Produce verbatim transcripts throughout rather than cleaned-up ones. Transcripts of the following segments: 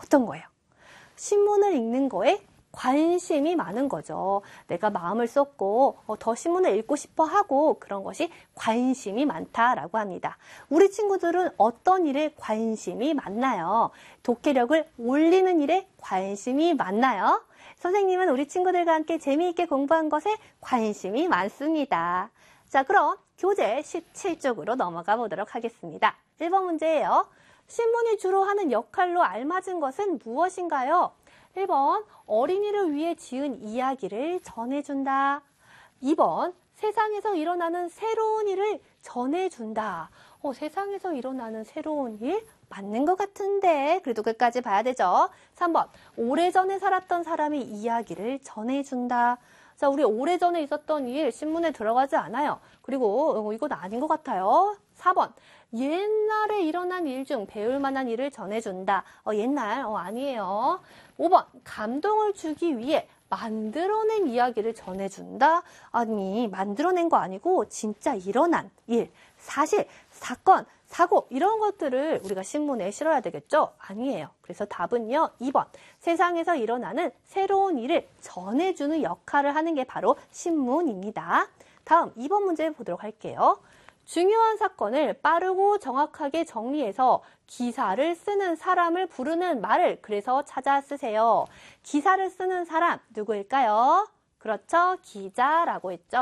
어떤 거예요? 신문을 읽는 거에 관심이 많은 거죠. 내가 마음을 쏟고 더 신문을 읽고 싶어 하고 그런 것이 관심이 많다라고 합니다. 우리 친구들은 어떤 일에 관심이 많나요? 독해력을 올리는 일에 관심이 많나요? 선생님은 우리 친구들과 함께 재미있게 공부한 것에 관심이 많습니다. 자, 그럼 교재 십칠 쪽으로 넘어가 보도록 하겠습니다. 일 번 문제예요. 신문이 주로 하는 역할로 알맞은 것은 무엇인가요? 일 번 어린이를 위해 지은 이야기를 전해준다. 이 번 세상에서 일어나는 새로운 일을 전해준다. 어, 세상에서 일어나는 새로운 일? 맞는 것 같은데 그래도 끝까지 봐야 되죠. 삼 번 오래전에 살았던 사람이 이야기를 전해준다. 자, 우리 오래전에 있었던 일 신문에 들어가지 않아요. 그리고 이건 아닌 것 같아요. 사 번 옛날에 일어난 일 중 배울 만한 일을 전해준다. 어, 옛날 어, 아니에요. 오 번 감동을 주기 위해 만들어낸 이야기를 전해준다. 아니 만들어낸 거 아니고 진짜 일어난 일, 사실, 사건, 사고 이런 것들을 우리가 신문에 실어야 되겠죠? 아니에요. 그래서 답은요. 이 번 세상에서 일어나는 새로운 일을 전해주는 역할을 하는 게 바로 신문입니다. 다음 이 번 문제 보도록 할게요. 중요한 사건을 빠르고 정확하게 정리해서 기사를 쓰는 사람을 부르는 말을 그래서 찾아 쓰세요. 기사를 쓰는 사람 누구일까요? 그렇죠. 기자라고 했죠.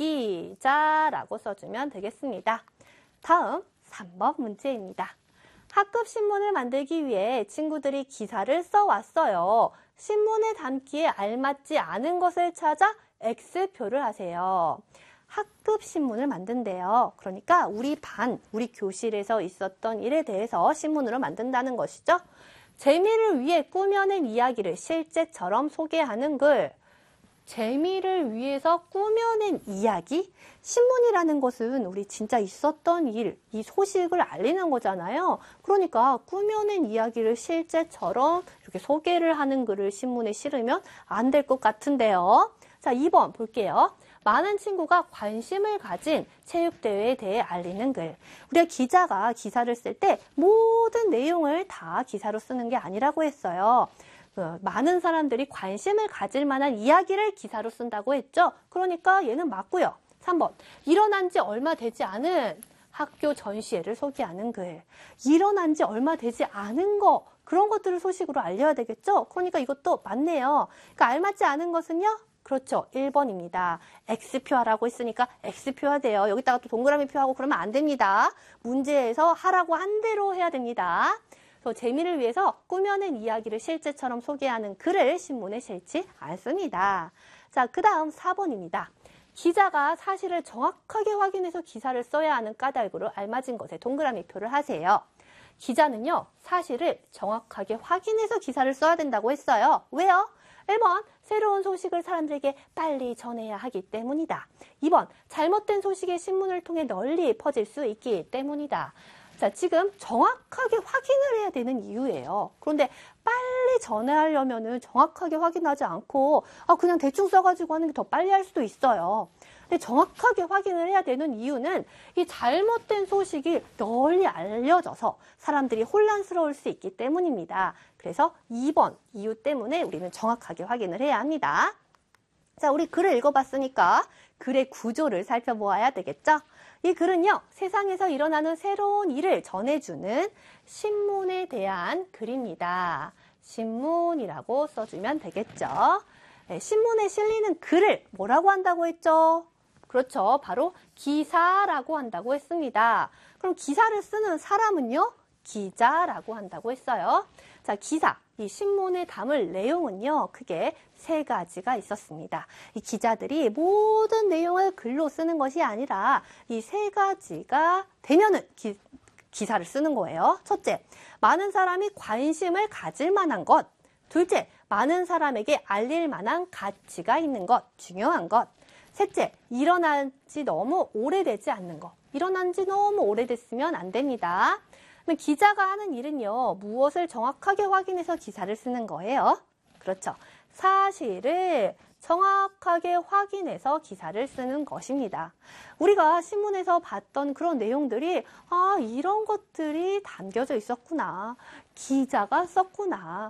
기자라고 써주면 되겠습니다. 다음 삼 번 문제입니다. 학급 신문을 만들기 위해 친구들이 기사를 써왔어요. 신문에 담기에 알맞지 않은 것을 찾아 X표를 하세요. 학급 신문을 만든대요. 그러니까 우리 반, 우리 교실에서 있었던 일에 대해서 신문으로 만든다는 것이죠. 재미를 위해 꾸며낸 이야기를 실제처럼 소개하는 글. 재미를 위해서 꾸며낸 이야기? 신문이라는 것은 우리 진짜 있었던 일, 이 소식을 알리는 거잖아요. 그러니까 꾸며낸 이야기를 실제처럼 이렇게 소개를 하는 글을 신문에 실으면 안 될 것 같은데요. 자, 이 번 볼게요. 많은 친구가 관심을 가진 체육대회에 대해 알리는 글. 우리가 기자가 기사를 쓸 때 모든 내용을 다 기사로 쓰는 게 아니라고 했어요. 그 많은 사람들이 관심을 가질 만한 이야기를 기사로 쓴다고 했죠. 그러니까 얘는 맞고요. 삼 번 일어난 지 얼마 되지 않은 학교 전시회를 소개하는 글. 일어난 지 얼마 되지 않은 거 그런 것들을 소식으로 알려야 되겠죠. 그러니까 이것도 맞네요. 그러니까 알맞지 않은 것은요. 그렇죠. 일 번입니다. X표 하라고 했으니까 X표 하세요. 여기다가 또 동그라미 표하고 그러면 안 됩니다. 문제에서 하라고 한 대로 해야 됩니다. 그래서 재미를 위해서 꾸며낸 이야기를 실제처럼 소개하는 글을 신문에 실지 않습니다. 자, 그 다음 사 번입니다. 기자가 사실을 정확하게 확인해서 기사를 써야 하는 까닭으로 알맞은 것에 동그라미 표를 하세요. 기자는요, 사실을 정확하게 확인해서 기사를 써야 된다고 했어요. 왜요? 일 번 새로운 소식을 사람들에게 빨리 전해야 하기 때문이다. 이 번 잘못된 소식이 신문을 통해 널리 퍼질 수 있기 때문이다. 자, 지금 정확하게 확인을 해야 되는 이유예요. 그런데 빨리 전해하려면은 정확하게 확인하지 않고 아 그냥 대충 써가지고 하는 게 더 빨리 할 수도 있어요. 근데 정확하게 확인을 해야 되는 이유는 이 잘못된 소식이 널리 알려져서 사람들이 혼란스러울 수 있기 때문입니다. 그래서 이 번 이유 때문에 우리는 정확하게 확인을 해야 합니다. 자, 우리 글을 읽어봤으니까 글의 구조를 살펴보아야 되겠죠? 이 글은요, 세상에서 일어나는 새로운 일을 전해주는 신문에 대한 글입니다. 신문이라고 써주면 되겠죠? 네, 신문에 실리는 글을 뭐라고 한다고 했죠? 그렇죠. 바로 기사라고 한다고 했습니다. 그럼 기사를 쓰는 사람은요? 기자라고 한다고 했어요. 자, 기사, 이 신문에 담을 내용은요, 크게 세 가지가 있었습니다. 이 기자들이 모든 내용을 글로 쓰는 것이 아니라 이 세 가지가 되면은 기, 기사를 쓰는 거예요. 첫째, 많은 사람이 관심을 가질 만한 것. 둘째, 많은 사람에게 알릴 만한 가치가 있는 것, 중요한 것. 셋째, 일어난 지 너무 오래되지 않는 것. 일어난 지 너무 오래됐으면 안 됩니다. 기자가 하는 일은요, 무엇을 정확하게 확인해서 기사를 쓰는 거예요? 그렇죠. 사실을 정확하게 확인해서 기사를 쓰는 것입니다. 우리가 신문에서 봤던 그런 내용들이 아, 이런 것들이 담겨져 있었구나. 기자가 썼구나.